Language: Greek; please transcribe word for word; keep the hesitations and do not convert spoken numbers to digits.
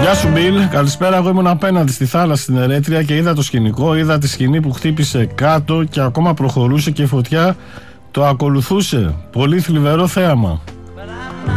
Γεια σου Μπιλ, καλησπέρα. Εγώ ήμουν απέναντι στη θάλασσα στην Ερέτρια και είδα το σκηνικό. Είδα τη σκηνή που χτύπησε κάτω και ακόμα προχωρούσε και η φωτιά το ακολουθούσε. Πολύ θλιβερό θέαμα.